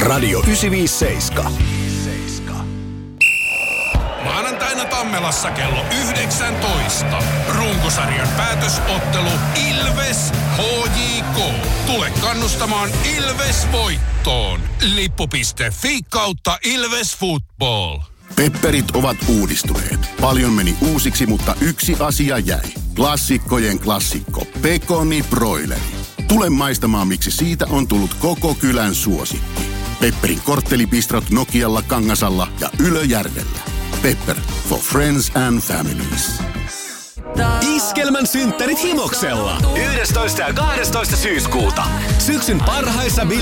Radio 957. Maanantaina Tammelassa kello 19. Runkosarjan päätösottelu Ilves HJK. Tule kannustamaan Ilves voittoon. Lippu.fi/Ilves Football. Pepperit ovat uudistuneet. Paljon meni uusiksi, mutta yksi asia jäi. Klassikkojen klassikko. Pekoni broileri. Tule maistamaan, miksi siitä on tullut koko kylän suosikki. Pepperin korttelipistrot Nokialla, Kangasalla ja Ylöjärvellä. Pepper. For friends and families. Iskelmän synttärit Himoksella. 11. ja 12. syyskuuta. Syksyn parhaissa